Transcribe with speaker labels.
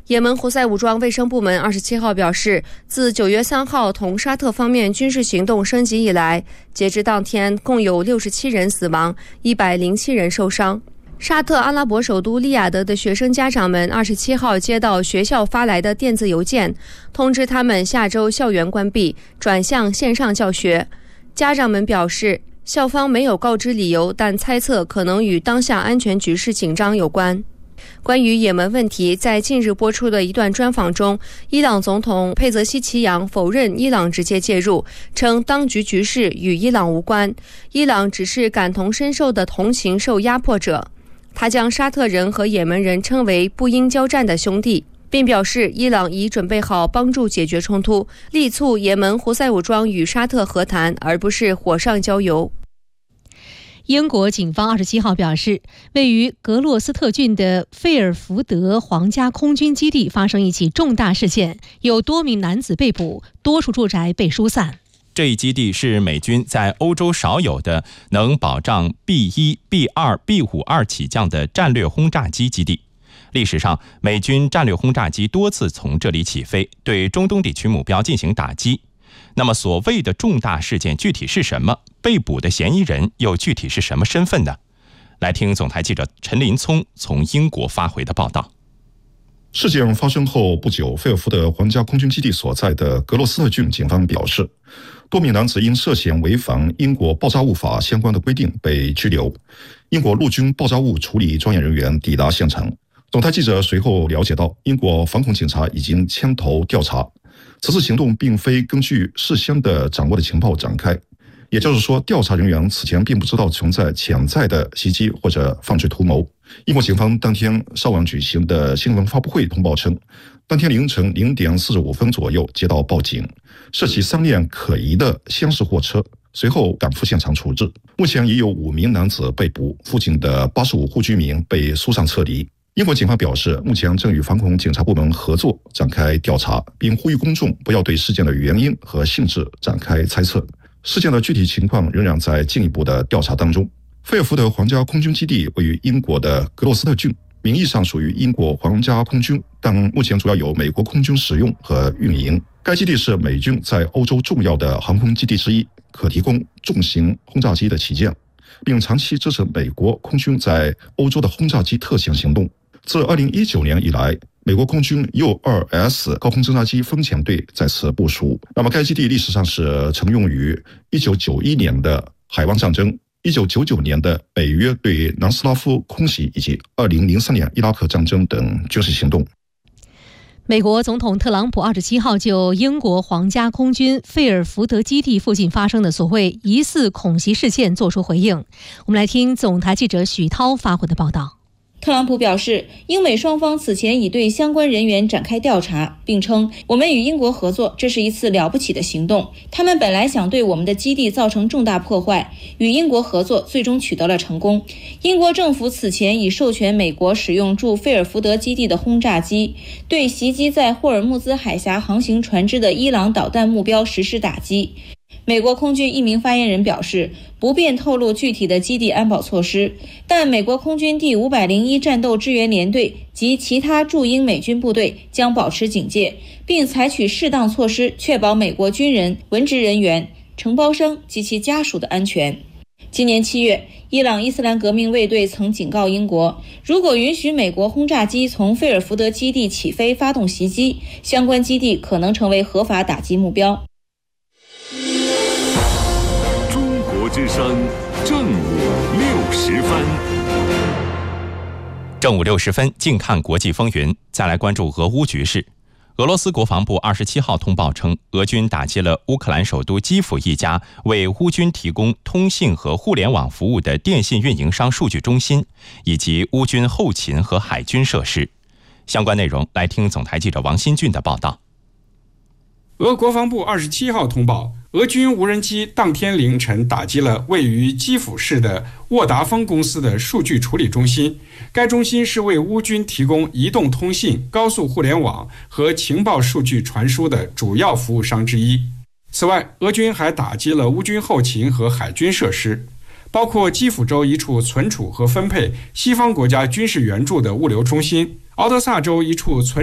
Speaker 1: 也门胡塞武装卫生部门27号表示，自9月3号同沙特方面军事行动升级以来，截至当天共有67人死亡，107人受伤。沙特阿拉伯首都利雅得的学生家长们27号接到学校发来的电子邮件，通知他们下周校园关闭，转向线上教学。家长们表示，校方没有告知理由，但猜测可能与当下安全局势紧张有关。关于也门问题，在近日播出的一段专访中，伊朗总统佩泽西奇扬否认伊朗直接介入，称当局局势与伊朗无关，伊朗只是感同身受的同情受压迫者。他将沙特人和也门人称为不应交战的兄弟，并表示伊朗已准备好帮助解决冲突，力促也门胡塞武装与沙特和谈，而不是火上浇油。
Speaker 2: 英国警方27号表示，位于格洛斯特郡的费尔福德皇家空军基地发生一起重大事件，有多名男子被捕，多处住宅被疏散。
Speaker 3: 这一基地是美军在欧洲少有的能保障 B1、B2、B52 起降的战略轰炸机基地。历史上，美军战略轰炸机多次从这里起飞，对中东地区目标进行打击。那么所谓的重大事件具体是什么？被捕的嫌疑人又具体是什么身份呢？来听总台记者陈林聪从英国发回的报道。
Speaker 4: 事件发生后不久，费尔福德皇家空军基地所在的格洛斯特郡警方表示，多名男子因涉嫌违反英国爆炸物法相关的规定被拘留。英国陆军爆炸物处理专业人员抵达现场。总台记者随后了解到，英国反恐警察已经牵头调查。此次行动并非根据事先的掌握的情报展开，也就是说，调查人员此前并不知道存在潜在的袭击或者犯罪图谋。英国警方当天稍晚举行的新闻发布会通报称，当天凌晨0点45分左右接到报警，涉及3辆可疑的厢式货车，随后赶赴现场处置。目前已有5名男子被捕，附近的85户居民被疏散撤离。英国警方表示，目前正与反恐警察部门合作展开调查，并呼吁公众不要对事件的原因和性质展开猜测。事件的具体情况仍然在进一步的调查当中。费尔福德皇家空军基地位于英国的格洛斯特郡，名义上属于英国皇家空军，但目前主要由美国空军使用和运营。该基地是美军在欧洲重要的航空基地之一，可提供重型轰炸机的起降，并长期支持美国空军在欧洲的轰炸机特遣行动。自2019年以来，美国空军 U-2S 高空侦察机风潜队在此部署。那么该基地历史上是曾用于1991年的海湾战争、1999年的北约对南斯拉夫空袭以及2003年伊拉克战争等军事行动。
Speaker 2: 美国总统特朗普27号就英国皇家空军费尔福德基地附近发生的所谓疑似恐袭事件作出回应。我们来听总台记者许涛发回的报道。
Speaker 5: 特朗普表示，英美双方此前已对相关人员展开调查，并称我们与英国合作，这是一次了不起的行动。他们本来想对我们的基地造成重大破坏，与英国合作最终取得了成功。英国政府此前已授权美国使用驻费尔福德基地的轰炸机，对袭击在霍尔木兹海峡航行船只的伊朗导弹目标实施打击。美国空军一名发言人表示，不便透露具体的基地安保措施，但美国空军第501战斗支援联队及其他驻英美军部队将保持警戒，并采取适当措施，确保美国军人、文职人员、承包商及其家属的安全。今年7月，伊朗伊斯兰革命卫队曾警告英国，如果允许美国轰炸机从费尔福德基地起飞发动袭击，相关基地可能成为合法打击目标。
Speaker 6: 之声正午60分，
Speaker 3: 正午60分，近看国际风云。再来关注俄乌局势。俄罗斯国防部27号通报称，俄军打击了乌克兰首都基辅一家为乌军提供通信和互联网服务的电信运营商数据中心，以及乌军后勤和海军设施。相关内容，来听总台记者王新俊的报道。
Speaker 7: 俄国防部27号通报，俄军无人机当天凌晨打击了位于基辅市的沃达丰公司的数据处理中心。该中心是为乌军提供移动通信、高速互联网和情报数据传输的主要服务商之一。此外，俄军还打击了乌军后勤和海军设施，包括基辅州一处存储和分配西方国家军事援助的物流中心，敖德萨州一处存